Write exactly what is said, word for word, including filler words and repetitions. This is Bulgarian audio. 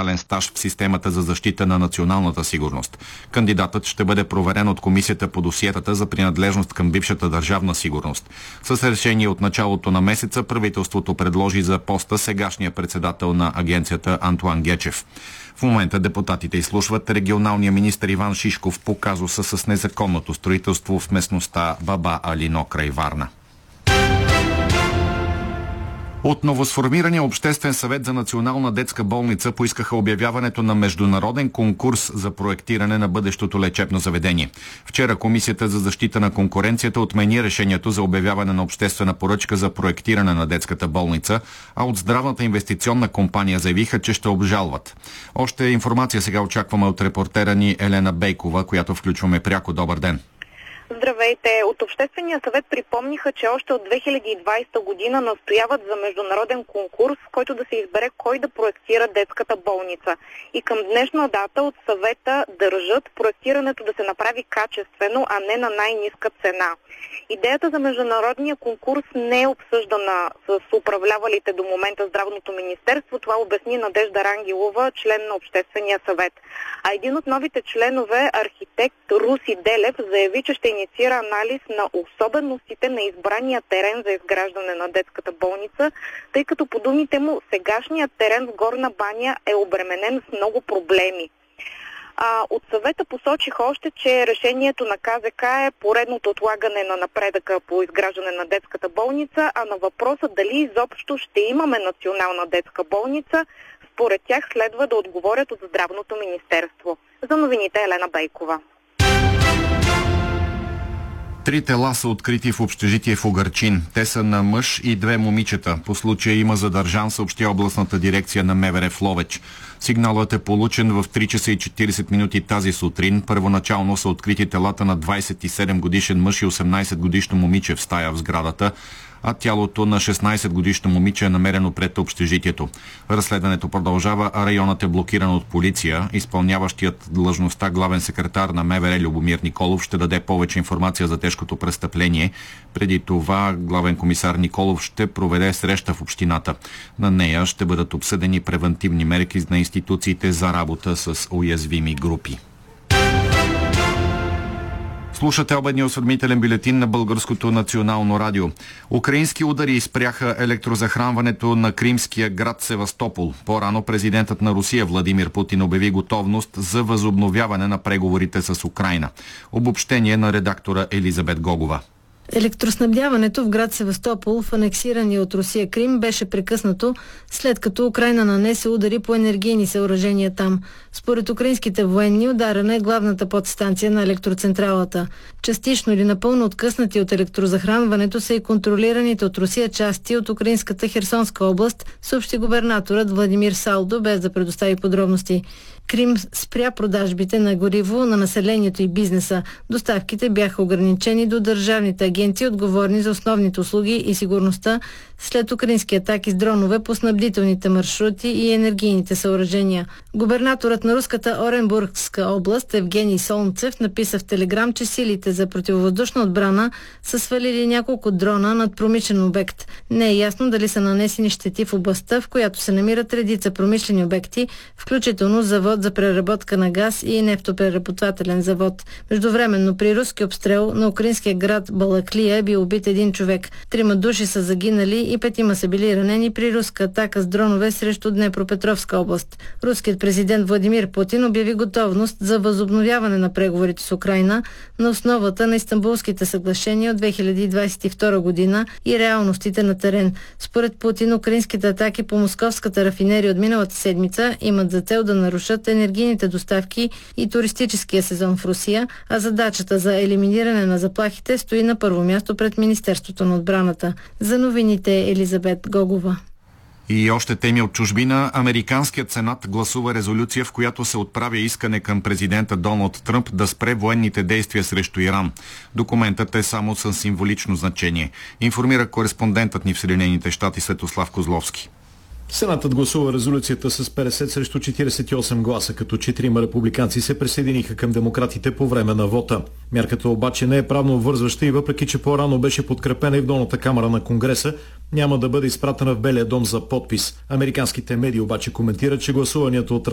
професионален стаж в системата за защита на националната сигурност. Кандидатът ще бъде проверен от Комисията по досиетата за принадлежност към бившата държавна сигурност. С решение от началото на месеца правителството предложи за поста сегашния председател на агенцията Антоан Гечев. В момента депутатите изслушват регионалния министър Иван Шишков по казуса с незаконното строителство в местността Баба Алино край Варна. От новосформирания Обществен съвет за национална детска болница поискаха обявяването на международен конкурс за проектиране на бъдещото лечебно заведение. Вчера Комисията за защита на конкуренцията отмени решението за обявяване на обществена поръчка за проектиране на детската болница, а от здравната инвестиционна компания заявиха, че ще обжалват. Още информация сега очакваме от репортера ни Елена Бейкова, която включваме пряко. Добър ден! Здравейте! От Обществения съвет припомниха, че още от две хиляди и двадесета година настояват за международен конкурс, в който да се избере кой да проектира детската болница. И към днешна дата от съвета държат проектирането да се направи качествено, а не на най-ниска цена. Идеята за международния конкурс не е обсъждана с управлявалите до момента Здравното министерство. Това обясни Надежда Рангелова, член на Обществения съвет. А един от новите членове, архитект Руси Делев, заяви, че ще инициира анализ на особеностите на избрания терен за изграждане на детската болница, тъй като по думите му сегашният терен в Горна баня е обременен с много проблеми. А, от съвета посочиха още, че решението на КЗК е поредното отлагане на напредъка по изграждане на детската болница, а на въпроса дали изобщо ще имаме национална детска болница, според тях следва да отговорят от Здравното министерство. За новините Елена Бейкова. Три тела са открити в общежитие в Угърчин. Те са на мъж и две момичета. По случая има задържан, съобщи областната дирекция на МВР в Ловеч. Сигналът е получен в три часа и четиридесет минути тази сутрин. Първоначално са открити телата на двадесет и седем годишен мъж и осемнадесет годишно момиче в стая в сградата, а тялото на шестнадесет годишно момиче е намерено пред общежитието. Разследването продължава, а районът е блокиран от полиция. Изпълняващият длъжността главен секретар на МВР Любомир Николов ще даде повече информация за тежкото престъпление. Преди това главен комисар Николов ще проведе среща в общината. На нея ще бъдат обсъдени превантивни мерки на институциите за работа с уязвими групи. Слушате обедния осведомителен бюлетин на Българското национално радио. Украински удари спряха електрозахранването на кримския град Севастопол. По-рано президентът на Русия Владимир Путин обяви готовност за възобновяване на преговорите с Украйна. Обобщение на редактора Елизабет Гогова. Електроснабдяването в град Севастопол, в анексирания от Русия Крим, беше прекъснато, след като Украйна нанесе удари по енергийни съоръжения там. Според украинските военни, ударена е главната подстанция на електроцентралата. Частично или напълно откъснати от електрозахранването са и контролираните от Русия части от украинската Херсонска област, съобщи губернаторът Владимир Салдо, без да предостави подробности. Крим спря продажбите на гориво на населението и бизнеса. Доставките бяха ограничени до държавните агенции, отговорни за основните услуги и сигурността, след украински атаки с дронове по снабдителните маршрути и енергийните съоръжения. Губернаторът на руската Оренбургска област Евгений Солнцев написа в Телеграм, че силите за противовъздушна отбрана са свалили няколко дрона над промишлен обект. Не е ясно дали са нанесени щети в областта, в която се намират редица промишлени обекти, включително завод за преработка на газ и нефтопреработвателен завод. Междувременно при руски обстрел на украинския град Балаклия е бил убит един човек. Трима души са загинали и петима са били ранени при руска атака с дронове срещу Днепропетровска област. Руският президент Владимир Путин обяви готовност за възобновяване на преговорите с Украйна на основата на Истанбулските съглашения от две хиляди двадесет и втора година и реалностите на терен. Според Путин, украинските атаки по московската рафинерия от миналата седмица имат за цел да нарушат енергийните доставки и туристическия сезон в Русия, а задачата за елиминиране на заплахите стои на първо място пред Министерството на отбраната. За новините Елизабет Гогова. И още теми от чужбина. Американският сенат гласува резолюция, в която се отправя искане към президента Доналд Тръмп да спре военните действия срещу Иран. Документът е само със символично значение. Информира кореспондентът ни в Съединените щати Светослав Козловски. Сенатът гласува резолюцията с петдесет срещу четиридесет и осем гласа, като четирима републиканци се присъединиха към демократите по време на вота. Мярката обаче не е правно обвързваща и въпреки, че по-рано беше подкрепена и в долната камара на Конгреса, няма да бъде изпратена в Белия дом за подпис. Американските медии обаче коментират, че гласуванията от